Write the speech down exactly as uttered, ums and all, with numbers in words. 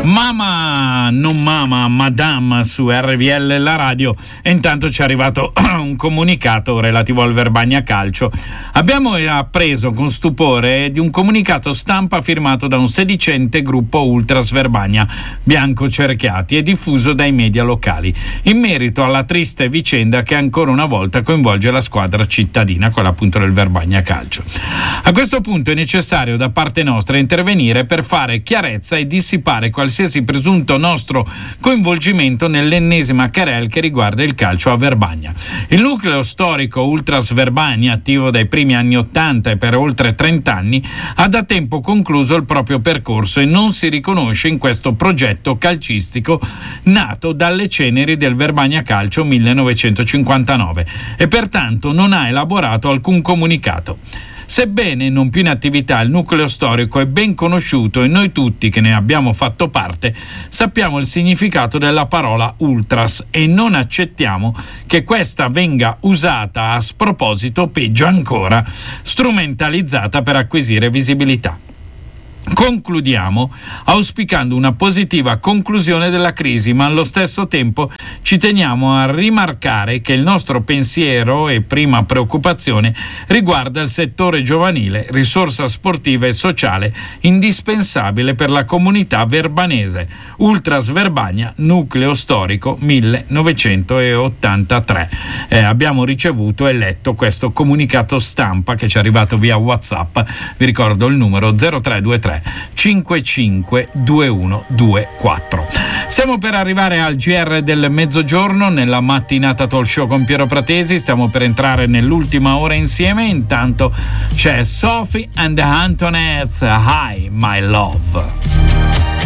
Mama, non mama, madame su R V L la radio. E intanto ci è arrivato un comunicato relativo al Verbania Calcio. Abbiamo appreso con stupore di un comunicato stampa firmato da un sedicente gruppo Ultras Verbania bianco cerchiati e diffuso dai media locali in merito alla triste vicenda che ancora una volta coinvolge la squadra cittadina, quella appunto del Verbania Calcio. A questo punto è necessario da parte nostra intervenire per fare chiarezza e dissipare qualsiasi presunto nostro coinvolgimento nell'ennesima querelle che riguarda il calcio a Verbania. Il nucleo storico Ultras Verbania, attivo dai primi anni ottanta e per oltre trenta anni, ha da tempo concluso il proprio percorso e non si riconosce in questo progetto calcistico nato dalle ceneri del Verbania Calcio millenovecentocinquantanove e pertanto non ha elaborato alcun comunicato. Sebbene non più in attività, il nucleo storico è ben conosciuto e noi tutti che ne abbiamo fatto parte sappiamo il significato della parola ultras e non accettiamo che questa venga usata a sproposito, peggio ancora, strumentalizzata per acquisire visibilità. Concludiamo auspicando una positiva conclusione della crisi, ma allo stesso tempo ci teniamo a rimarcare che il nostro pensiero e prima preoccupazione riguarda il settore giovanile, risorsa sportiva e sociale indispensabile per la comunità verbanese. Ultras Verbania, nucleo storico millenovecentottantatré. Eh, abbiamo ricevuto e letto questo comunicato stampa che ci è arrivato via WhatsApp. Vi ricordo il numero zero tre due tre cinque cinque due uno due quattro. Siamo per arrivare al G R del mezzogiorno nella mattinata talk show con Piero Pratesi. Stiamo per entrare nell'ultima ora insieme. Intanto c'è Sophie and the Antonettes, Hi My Love.